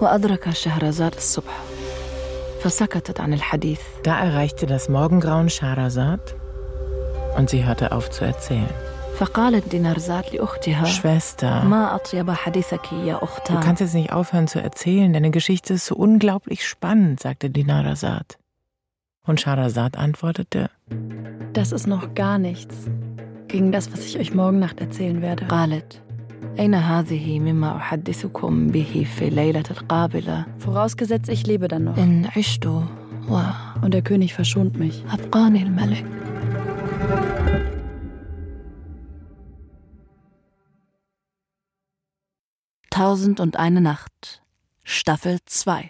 وأدرك شهرزاد الصبح فسكتت عن الحديث. Da erreichte das Morgengrauen Schahrazad und sie hörte auf zu erzählen. فقالت دينارزاد لأختها Schwester, ما أطيب حديثك يا du أختان. kannst jetzt nicht aufhören zu erzählen, deine Geschichte ist so unglaublich spannend, sagte Dinarzad. Und Schahrazad antwortete: Das ist noch gar nichts gegen das, was ich euch morgen Nacht erzählen werde. قالت أين هذه مما أحدثكم به في الليلة القابلة Vorausgesetzt, ich lebe dann noch. إن عشت Und der König verschont mich. وأبقاني الملك. Tausendundeine Nacht, Staffel 2.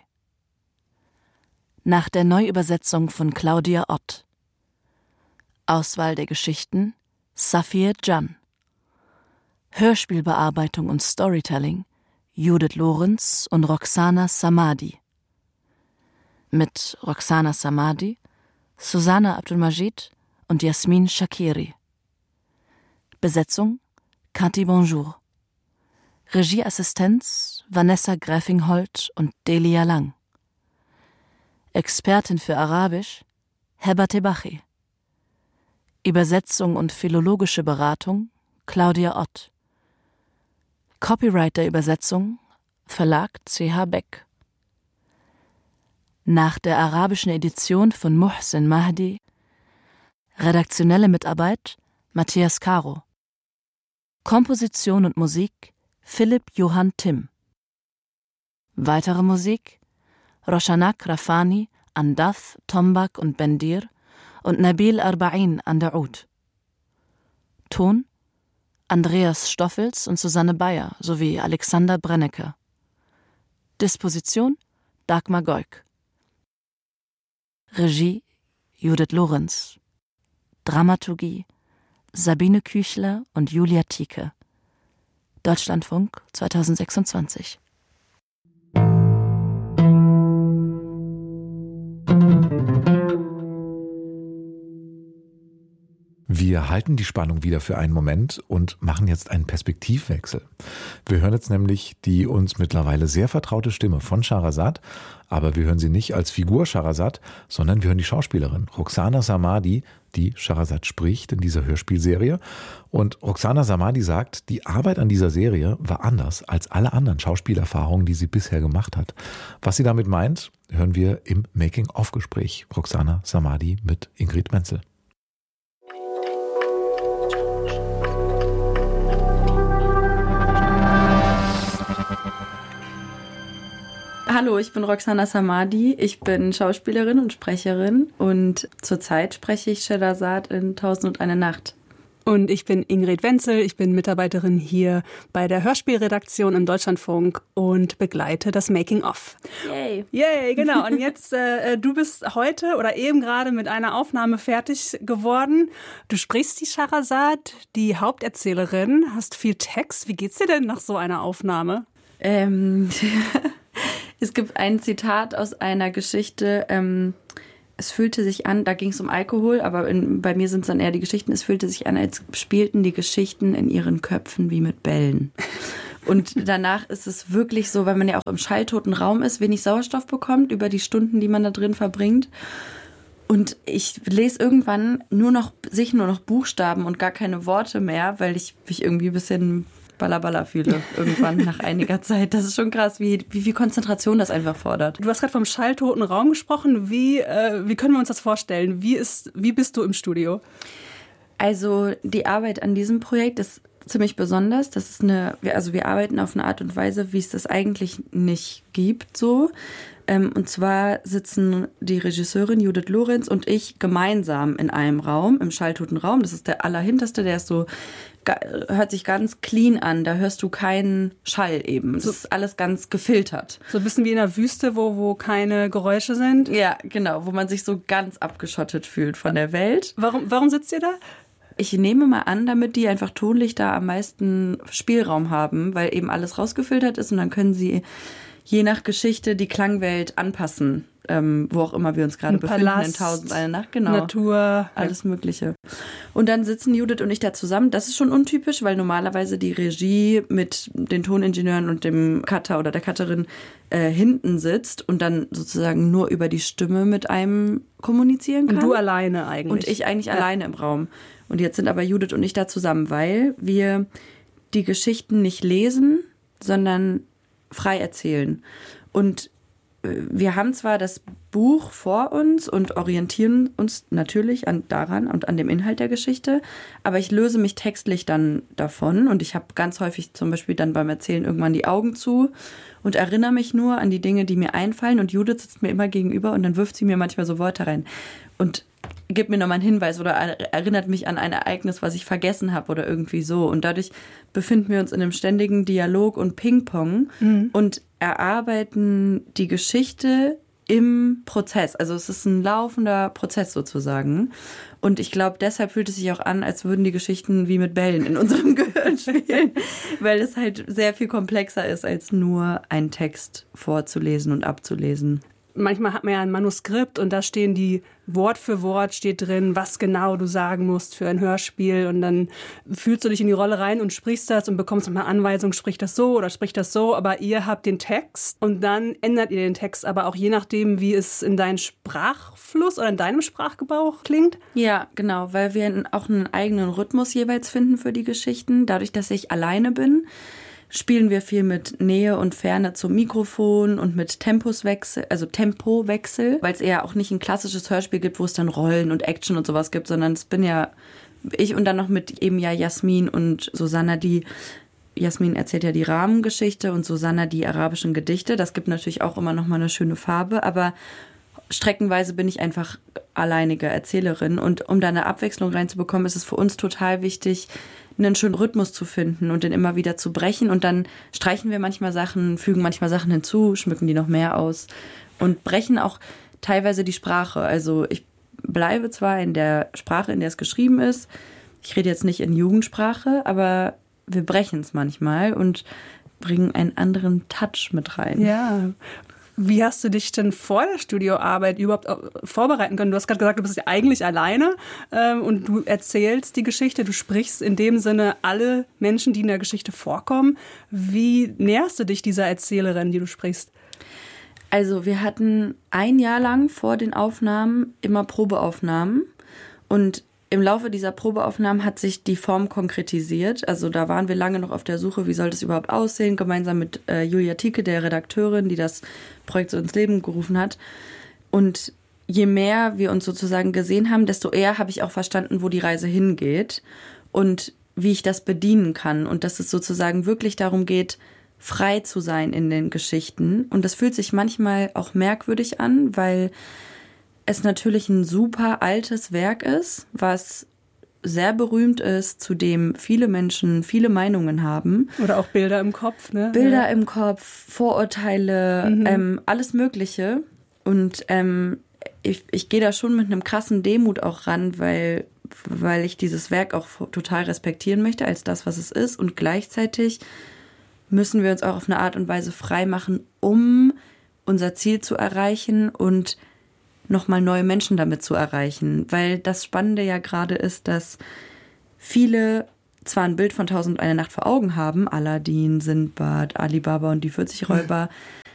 Nach der Neuübersetzung von Claudia Ott. Auswahl der Geschichten Safir Can. Hörspielbearbeitung und Storytelling Judith Lorenz und Roxana Samadi. Mit Roxana Samadi, Susanna Abdulmajid und Jasmin Shakiri. Besetzung Cathy Bonjour. Regieassistenz Vanessa Gräfingholt und Delia Lang. Expertin für Arabisch Heba Tebachi. Übersetzung und philologische Beratung Claudia Ott. Copyright der Übersetzung Verlag CH Beck. Nach der arabischen Edition von Muhsin Mahdi. Redaktionelle Mitarbeit Matthias Caro. Komposition und Musik Philipp Johann Timm. Weitere Musik Roshanak Rafani an Dath, Tombak und Bendir und Nabil Arba'in an der Oud. Ton Andreas Stoffels und Susanne Bayer sowie Alexander Brennecke. Disposition Dagmar Goik. Regie Judith Lorenz. Dramaturgie Sabine Küchler und Julia Tieke. Deutschlandfunk 2026. Wir halten die Spannung wieder für einen Moment und machen jetzt einen Perspektivwechsel. Wir hören jetzt nämlich die uns mittlerweile sehr vertraute Stimme von Schahrazad, aber wir hören sie nicht als Figur Schahrazad, sondern wir hören die Schauspielerin Roxana Samadi, die Schahrazad spricht in dieser Hörspielserie. Und Roxana Samadi sagt, die Arbeit an dieser Serie war anders als alle anderen Schauspielerfahrungen, die sie bisher gemacht hat. Was sie damit meint, hören wir im Making-of-Gespräch. Roxana Samadi mit Ingrid Menzel. Hallo, ich bin Roxana Samadi. Ich bin Schauspielerin und Sprecherin und zurzeit spreche ich Scheherazad in 1001 Nacht. Und ich bin Ingrid Wenzel, ich bin Mitarbeiterin hier bei der Hörspielredaktion im Deutschlandfunk und begleite das Making-of. Yay! Yay, genau. Und jetzt, du bist heute oder eben gerade mit einer Aufnahme fertig geworden. Du sprichst die Scheherazad, die Haupterzählerin, hast viel Text. Wie geht's dir denn nach so einer Aufnahme? Es gibt ein Zitat aus einer Geschichte, es fühlte sich an, da ging es um Alkohol, aber bei mir sind es dann eher die Geschichten, es fühlte sich an, als spielten die Geschichten in ihren Köpfen wie mit Bällen. Und danach ist es wirklich so, weil man ja auch im schalltoten Raum ist, wenig Sauerstoff bekommt über die Stunden, die man da drin verbringt. Und ich lese irgendwann nur noch Buchstaben und gar keine Worte mehr, weil ich mich irgendwie ein bisschen Balla fühle irgendwann nach einiger Zeit. Das ist schon krass, wie viel Konzentration das einfach fordert. Du hast gerade vom schalltoten Raum gesprochen. Wie können wir uns das vorstellen? Wie bist du im Studio? Also die Arbeit an diesem Projekt ist ziemlich besonders. Das ist wir arbeiten auf eine Art und Weise, wie es das eigentlich nicht gibt, so. Und zwar sitzen die Regisseurin Judith Lorenz und ich gemeinsam in einem Raum, im schalltoten Raum. Das ist der allerhinterste, der ist so, hört sich ganz clean an. Da hörst du keinen Schall eben. Es ist alles ganz gefiltert. So ein bisschen wie in der Wüste, wo keine Geräusche sind? Ja, genau, wo man sich so ganz abgeschottet fühlt von der Welt. Warum sitzt ihr da? Ich nehme mal an, damit die einfach tonlich da am meisten Spielraum haben, weil eben alles rausgefiltert ist und dann können sie je nach Geschichte die Klangwelt anpassen, wo auch immer wir uns gerade befinden, Palast, in 1001 Nacht, genau. Natur. Alles Mögliche. Und dann sitzen Judith und ich da zusammen. Das ist schon untypisch, weil normalerweise die Regie mit den Toningenieuren und dem Cutter oder der Cutterin hinten sitzt und dann sozusagen nur über die Stimme mit einem kommunizieren kann. Und du alleine eigentlich. Und ich eigentlich alleine im Raum. Und jetzt sind aber Judith und ich da zusammen, weil wir die Geschichten nicht lesen, sondern frei erzählen. Und wir haben zwar das Buch vor uns und orientieren uns natürlich daran und an dem Inhalt der Geschichte, aber ich löse mich textlich dann davon und ich habe ganz häufig zum Beispiel dann beim Erzählen irgendwann die Augen zu und erinnere mich nur an die Dinge, die mir einfallen und Judith sitzt mir immer gegenüber und dann wirft sie mir manchmal so Worte rein und gibt mir nochmal einen Hinweis oder erinnert mich an ein Ereignis, was ich vergessen habe oder irgendwie so. Und dadurch befinden wir uns in einem ständigen Dialog und Ping-Pong und erarbeiten die Geschichte im Prozess. Also es ist ein laufender Prozess sozusagen. Und ich glaube, deshalb fühlt es sich auch an, als würden die Geschichten wie mit Bällen in unserem Gehirn spielen, weil es halt sehr viel komplexer ist, als nur einen Text vorzulesen und abzulesen. Manchmal hat man ja ein Manuskript und da stehen die Wort für Wort steht drin, was genau du sagen musst für ein Hörspiel und dann fühlst du dich in die Rolle rein und sprichst das und bekommst eine Anweisung, sprich das so oder sprich das so, aber ihr habt den Text und dann ändert ihr den Text, aber auch je nachdem, wie es in deinem Sprachfluss oder in deinem Sprachgebrauch klingt. Ja, genau, weil wir auch einen eigenen Rhythmus jeweils finden für die Geschichten, dadurch, dass ich alleine bin. Spielen wir viel mit Nähe und Ferne zum Mikrofon und mit Tempowechsel, weil es eher auch nicht ein klassisches Hörspiel gibt, wo es dann Rollen und Action und sowas gibt, sondern es bin ja ich und dann noch mit eben ja Jasmin und Susanna, Jasmin erzählt ja die Rahmengeschichte und Susanna die arabischen Gedichte. Das gibt natürlich auch immer noch mal eine schöne Farbe, aber streckenweise bin ich einfach alleinige Erzählerin und um da eine Abwechslung reinzubekommen, ist es für uns total wichtig, einen schönen Rhythmus zu finden und den immer wieder zu brechen und dann streichen wir manchmal Sachen, fügen manchmal Sachen hinzu, schmücken die noch mehr aus und brechen auch teilweise die Sprache. Also ich bleibe zwar in der Sprache, in der es geschrieben ist, ich rede jetzt nicht in Jugendsprache, aber wir brechen es manchmal und bringen einen anderen Touch mit rein. Ja. Wie hast du dich denn vor der Studioarbeit überhaupt vorbereiten können? Du hast gerade gesagt, du bist ja eigentlich alleine und du erzählst die Geschichte, du sprichst in dem Sinne alle Menschen, die in der Geschichte vorkommen. Wie näherst du dich dieser Erzählerin, die du sprichst? Also wir hatten ein Jahr lang vor den Aufnahmen immer Probeaufnahmen und im Laufe dieser Probeaufnahmen hat sich die Form konkretisiert. Also da waren wir lange noch auf der Suche, wie soll das überhaupt aussehen, gemeinsam mit Julia Tieke, der Redakteurin, die das Projekt so ins Leben gerufen hat. Und je mehr wir uns sozusagen gesehen haben, desto eher habe ich auch verstanden, wo die Reise hingeht und wie ich das bedienen kann. Und dass es sozusagen wirklich darum geht, frei zu sein in den Geschichten. Und das fühlt sich manchmal auch merkwürdig an, weil es natürlich ein super altes Werk ist, was sehr berühmt ist, zu dem viele Menschen viele Meinungen haben. Oder auch Bilder im Kopf, ne? Bilder im Kopf, Vorurteile, alles Mögliche. Und ich gehe da schon mit einem krassen Demut auch ran, weil ich dieses Werk auch total respektieren möchte als das, was es ist. Und gleichzeitig müssen wir uns auch auf eine Art und Weise frei machen, um unser Ziel zu erreichen und nochmal neue Menschen damit zu erreichen. Weil das Spannende ja gerade ist, dass viele zwar ein Bild von 1001 Nacht vor Augen haben, Aladdin, Sindbad, Alibaba und die 40 Räuber,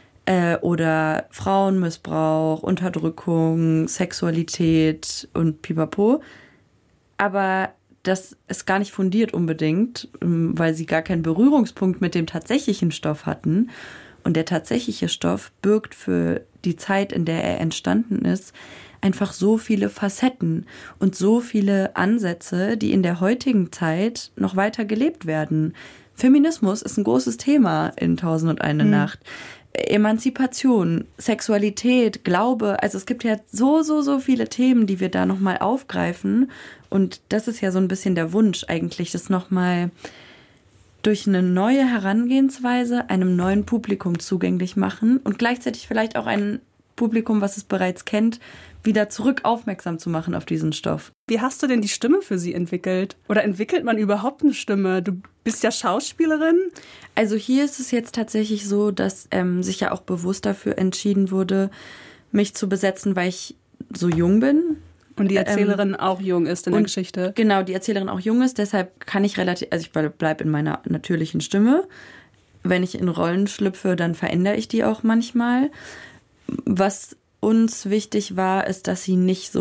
oder Frauenmissbrauch, Unterdrückung, Sexualität und pipapo, aber das ist gar nicht fundiert unbedingt, weil sie gar keinen Berührungspunkt mit dem tatsächlichen Stoff hatten. Und der tatsächliche Stoff birgt für die Zeit, in der er entstanden ist, einfach so viele Facetten und so viele Ansätze, die in der heutigen Zeit noch weiter gelebt werden. Feminismus ist ein großes Thema in 1001 Nacht. Emanzipation, Sexualität, Glaube, also es gibt ja so viele Themen, die wir da nochmal aufgreifen. Und das ist ja so ein bisschen der Wunsch eigentlich, das nochmal durch eine neue Herangehensweise einem neuen Publikum zugänglich machen und gleichzeitig vielleicht auch ein Publikum, was es bereits kennt, wieder zurück aufmerksam zu machen auf diesen Stoff. Wie hast du denn die Stimme für sie entwickelt? Oder entwickelt man überhaupt eine Stimme? Du bist ja Schauspielerin. Also hier ist es jetzt tatsächlich so, dass sich ja auch bewusst dafür entschieden wurde, mich zu besetzen, weil ich so jung bin. Und die Erzählerin auch jung ist in der Geschichte. Genau, die Erzählerin auch jung ist, deshalb kann ich ich bleibe in meiner natürlichen Stimme. Wenn ich in Rollen schlüpfe, dann verändere ich die auch manchmal. Was uns wichtig war, ist, dass sie nicht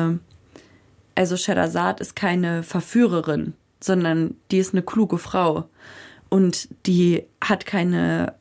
also Scheherazad ist keine Verführerin, sondern die ist eine kluge Frau. Und die hat keine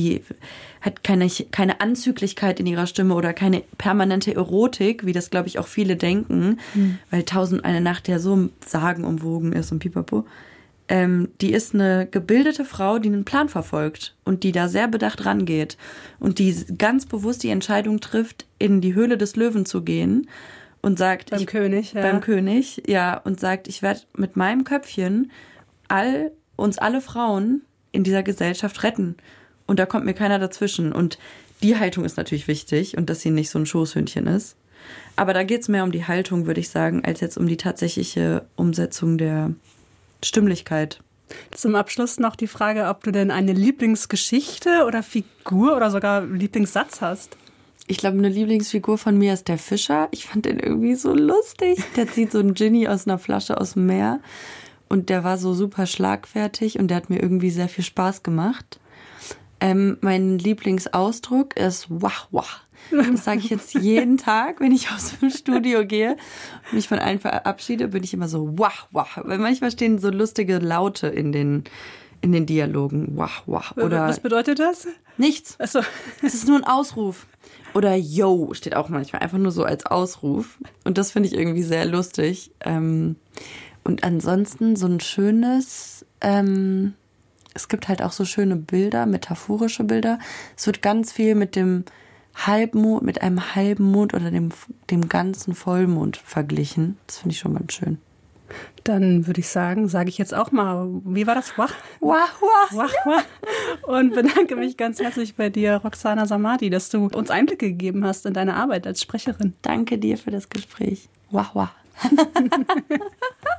Anzüglichkeit in ihrer Stimme oder keine permanente Erotik, wie das, glaube ich, auch viele denken, weil 1001 Nacht ja so sagenumwogen ist und pipapo. Die ist eine gebildete Frau, die einen Plan verfolgt und die da sehr bedacht rangeht und die ganz bewusst die Entscheidung trifft, in die Höhle des Löwen zu gehen und sagt... Beim König, und sagt, ich werde mit meinem Köpfchen uns alle Frauen in dieser Gesellschaft retten. Und da kommt mir keiner dazwischen. Und die Haltung ist natürlich wichtig und dass sie nicht so ein Schoßhündchen ist. Aber da geht es mehr um die Haltung, würde ich sagen, als jetzt um die tatsächliche Umsetzung der Stimmlichkeit. Zum Abschluss noch die Frage, ob du denn eine Lieblingsgeschichte oder Figur oder sogar Lieblingssatz hast. Ich glaube, eine Lieblingsfigur von mir ist der Fischer. Ich fand den irgendwie so lustig. Der zieht so einen Ginny aus einer Flasche aus dem Meer. Und der war so super schlagfertig und der hat mir irgendwie sehr viel Spaß gemacht. Mein Lieblingsausdruck ist wach, wach. Das sage ich jetzt jeden Tag, wenn ich aus dem Studio gehe und mich von allen verabschiede, bin ich immer so wach, wach. Weil manchmal stehen so lustige Laute in den Dialogen. Wach, wach. Oder was bedeutet das? Nichts. Ach so. Es ist nur ein Ausruf. Oder yo steht auch manchmal einfach nur so als Ausruf. Und das finde ich irgendwie sehr lustig. Und ansonsten so ein schönes... es gibt halt auch so schöne Bilder, metaphorische Bilder. Es wird ganz viel mit dem Halbmond, mit einem halben Mond oder dem ganzen Vollmond verglichen. Das finde ich schon ganz schön. Dann würde ich sagen, sage ich jetzt auch mal, wie war das? Wach? Wach, wach. Wach, wach. Und bedanke mich ganz herzlich bei dir, Roxana Samadi, dass du uns Einblicke gegeben hast in deine Arbeit als Sprecherin. Danke dir für das Gespräch. Wach, wach.